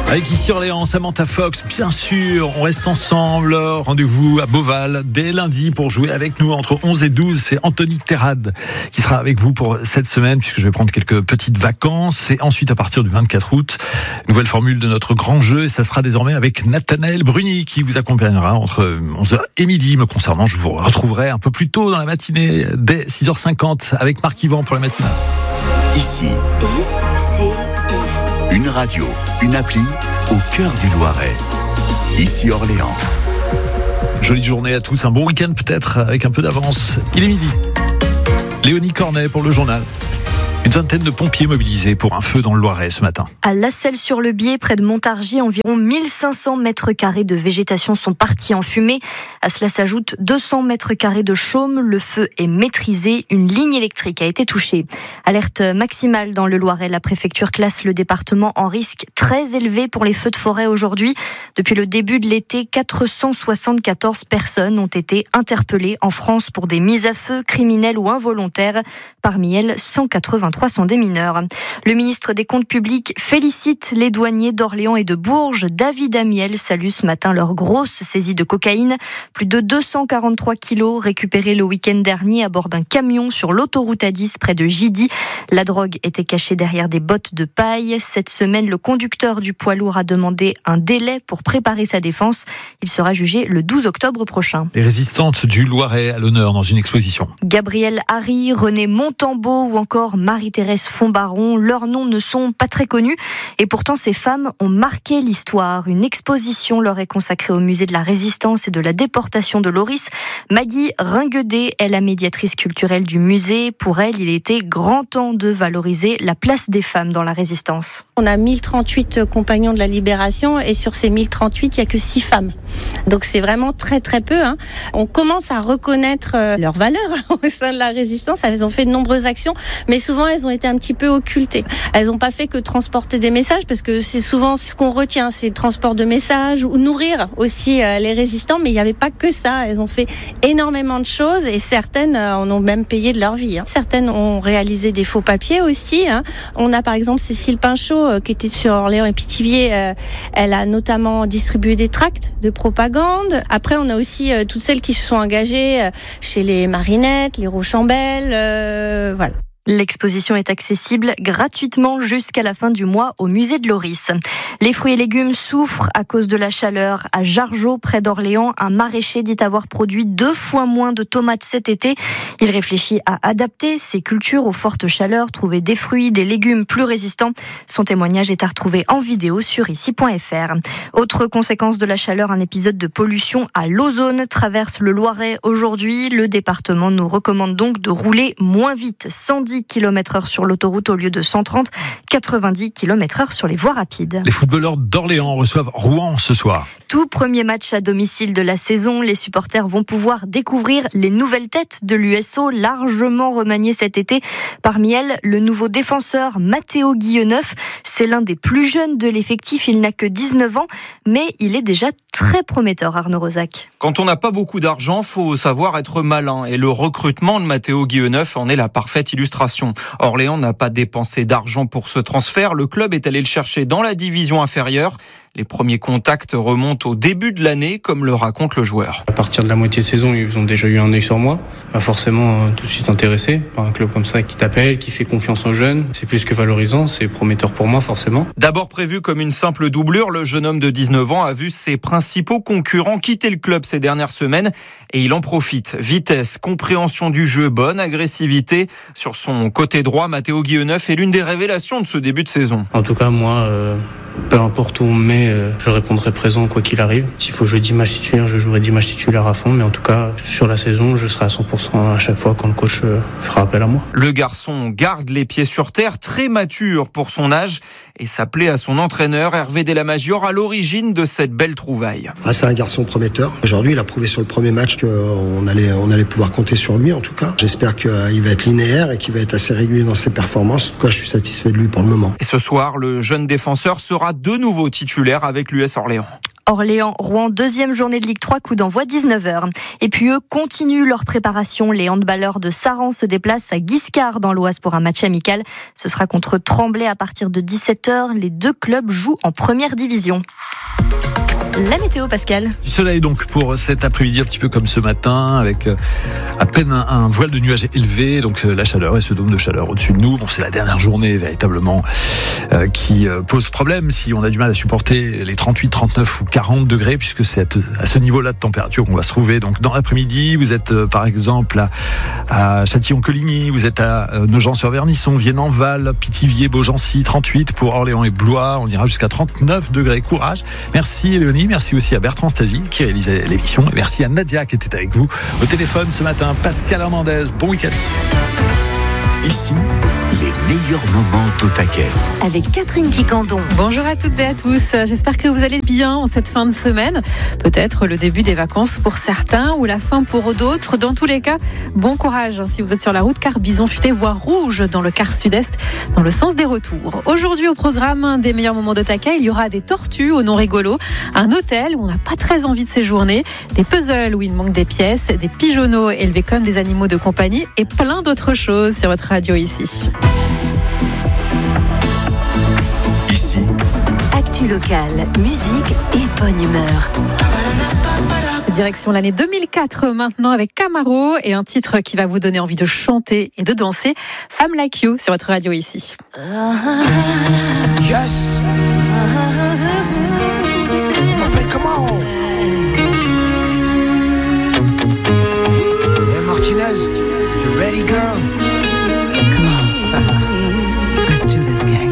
Avec ici Orléans, Samantha Fox, bien sûr, on reste ensemble. Rendez-vous à Beauval dès lundi pour jouer avec nous entre 11 et 12. C'est Anthony Terrade qui sera avec vous pour cette semaine, puisque je vais prendre quelques petites vacances. Et ensuite, à partir du 24 août, nouvelle formule de notre grand jeu. Et ça sera désormais avec Nathanaël Bruni qui vous accompagnera entre 11h et midi. Me concernant, je vous retrouverai un peu plus tôt dans la matinée, dès 6h50, avec Marc Yvan pour la matinale. Ici, une radio, une appli au cœur du Loiret. Ici Orléans. Jolie journée à tous, un bon week-end peut-être, avec un peu d'avance. Il est midi. Léonie Cornet pour le journal. Une vingtaine de pompiers mobilisés pour un feu dans le Loiret ce matin. À Lasselles-sur-le-Bier, près de Montargis, environ 1500 mètres carrés de végétation sont partis en fumée. À cela s'ajoute 200 mètres carrés de chaume. Le feu est maîtrisé. Une ligne électrique a été touchée. Alerte maximale dans le Loiret. La préfecture classe le département en risque très élevé pour les feux de forêt aujourd'hui. Depuis le début de l'été, 474 personnes ont été interpellées en France pour des mises à feu criminelles ou involontaires. Parmi elles, 183 sont des mineurs. Le ministre des Comptes publics félicite les douaniers d'Orléans et de Bourges. David Amiel salue ce matin leur grosse saisie de cocaïne. Plus de 243 kilos récupérés le week-end dernier à bord d'un camion sur l'autoroute A10 près de Gidy. La drogue était cachée derrière des bottes de paille. Cette semaine, le conducteur du poids lourd a demandé un délai pour préparer sa défense. Il sera jugé le 12 octobre prochain. Les résistantes du Loiret à l'honneur dans une exposition. Gabrielle Harry, René Montambeau ou encore Marie-Thérèse Fonbaron, leurs noms ne sont pas très connus et pourtant ces femmes ont marqué l'histoire. Une exposition leur est consacrée au musée de la Résistance et de la déportation de Loris. Maggie Ringuedet est la médiatrice culturelle du musée. Pour elle, il était grand temps de valoriser la place des femmes dans la Résistance. On a 1038 compagnons de la Libération et sur ces 1038, il n'y a que 6 femmes. Donc c'est vraiment très très peu. On commence à reconnaître leurs valeurs au sein de la Résistance. Elles ont fait de nombreuses actions, mais souvent elles ont été un petit peu occultées. Elles n'ont pas fait que transporter des messages, parce que c'est souvent ce qu'on retient, c'est le transport de messages ou nourrir aussi les résistants, mais il n'y avait pas que ça. Elles ont fait énormément de choses et certaines en ont même payé de leur vie. Certaines ont réalisé des faux papiers aussi. On a par exemple Cécile Pinchot qui était sur Orléans et Pithiviers. Elle a notamment distribué des tracts de propagande. Après, on a aussi toutes celles qui se sont engagées chez les Marinettes, les Rochambeau, voilà. L'exposition est accessible gratuitement jusqu'à la fin du mois au musée de Loris. Les fruits et légumes souffrent à cause de la chaleur. À Jargeau, près d'Orléans, un maraîcher dit avoir produit 2 fois moins de tomates cet été. Il réfléchit à adapter ses cultures aux fortes chaleurs, trouver des fruits, des légumes plus résistants. Son témoignage est à retrouver en vidéo sur ici.fr. Autre conséquence de la chaleur, un épisode de pollution à l'ozone traverse le Loiret aujourd'hui. Le département nous recommande donc de rouler moins vite, 110 km/h sur l'autoroute au lieu de 130, 90 km/h sur les voies rapides. Les footballeurs d'Orléans reçoivent Rouen ce soir. Tout premier match à domicile de la saison, les supporters vont pouvoir découvrir les nouvelles têtes de l'USO, largement remaniées cet été. Parmi elles, le nouveau défenseur Matteo Guilleneuf. C'est l'un des plus jeunes de l'effectif, il n'a que 19 ans, mais il est déjà très prometteur, Arnaud Rosac. Quand on n'a pas beaucoup d'argent, faut savoir être malin. Et le recrutement de Matteo Guilleneuf en est la parfaite illustration. Orléans n'a pas dépensé d'argent pour ce transfert. Le club est allé le chercher dans la division inférieure. Les premiers contacts remontent au début de l'année, comme le raconte le joueur. À partir de la moitié de saison, ils ont déjà eu un œil sur moi. Pas forcément tout de suite intéressé par un club comme ça qui t'appelle, qui fait confiance aux jeunes. C'est plus que valorisant, c'est prometteur pour moi forcément. D'abord prévu comme une simple doublure, le jeune homme de 19 ans a vu ses principaux concurrents quitter le club ces dernières semaines et il en profite. Vitesse, compréhension du jeu, bonne agressivité. Sur son côté droit, Matteo Guilleneuf est l'une des révélations de ce début de saison. En tout cas, moi, peu importe où on me met, je répondrai présent quoi qu'il arrive. S'il faut jouer 10 matchs titulaires, je jouerai 10 matchs titulaires à fond. Mais en tout cas, sur la saison, je serai à 100% à chaque fois quand le coach fera appel à moi. Le garçon garde les pieds sur terre, très mature pour son âge. Et ça plaît à son entraîneur, Hervé Delamagior, à l'origine de cette belle trouvaille. C'est un garçon prometteur. Aujourd'hui, il a prouvé sur le premier match qu'on allait pouvoir compter sur lui, en tout cas. J'espère qu'il va être linéaire et qu'il va être assez régulier dans ses performances. En tout cas, je suis satisfait de lui pour le moment. Et ce soir, le jeune défenseur sera de nouveau titulaire avec l'US Orléans. Orléans-Rouen, deuxième journée de Ligue 3, coup d'envoi 19h. Et puis eux continuent leur préparation. Les handballeurs de Saran se déplacent à Guiscard dans l'Oise pour un match amical. Ce sera contre Tremblay à partir de 17h. Les deux clubs jouent en première division. La météo, Pascal. Du soleil donc pour cet après-midi, un petit peu comme ce matin, avec à peine un voile de nuages élevé, donc la chaleur et ce dôme de chaleur au-dessus de nous. Bon, c'est la dernière journée véritablement qui pose problème si on a du mal à supporter les 38, 39 ou 40 degrés, puisque c'est à ce niveau-là de température qu'on va se trouver. Donc dans l'après-midi, vous êtes par exemple à Châtillon-Coligny, vous êtes à Nogent-sur-Vernisson, Vienne-en-Val, Pithiviers, Beaugency, 38 pour Orléans et Blois. On ira jusqu'à 39 degrés. Courage. Merci Léonie. Merci aussi à Bertrand Stasi qui réalisait l'émission. Et merci à Nadia qui était avec vous au téléphone ce matin. Pascal Hernandez, bon week-end. Ici, les meilleurs moments au taquet. Avec Catherine Quicandon. Bonjour à toutes et à tous. J'espère que vous allez bien en cette fin de semaine. Peut-être le début des vacances pour certains ou la fin pour d'autres. Dans tous les cas, bon courage si vous êtes sur la route, car bison futé voie rouge dans le quart sud-est dans le sens des retours. Aujourd'hui au programme des meilleurs moments de taquet, il y aura des tortues au nom rigolo, un hôtel où on n'a pas très envie de séjourner, des puzzles où il manque des pièces, des pigeonneaux élevés comme des animaux de compagnie et plein d'autres choses sur votre radio ici. Ici, Actu locale, musique et bonne humeur. Direction l'année 2004 maintenant avec Camaro et un titre qui va vous donner envie de chanter et de danser, Femme Like You sur votre radio ici. Yes.